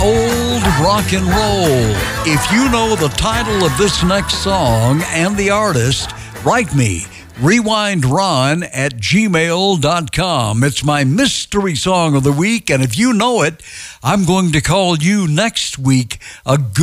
old rock and roll. If you know the title of this next song and the artist, write me, rewindron@gmail.com. It's my mystery song of the week, and if you know it, I'm going to call you next week a good